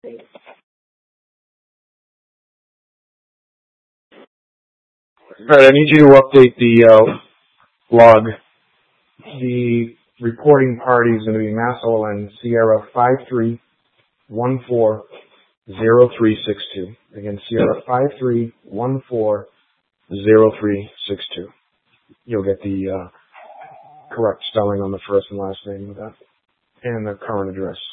All right, I need you to update the log. The reporting party is going to be Mass OLN Sierra 53140362. Again, Sierra 53140362. You'll get the correct spelling on the first and last name of that, and the current address.